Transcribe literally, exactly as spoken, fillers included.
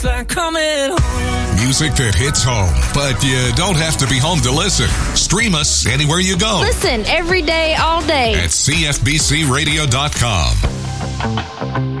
Like coming home. Music that hits home, but you don't have to be home to listen. Stream us anywhere you go. Listen every day, all day. At C F B C radio dot com.